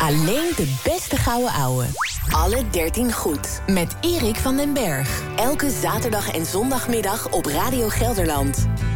Alleen de beste gouden ouwe. Alle 13 goed. Met Erik van den Berg. Elke zaterdag en zondagmiddag op Radio Gelderland.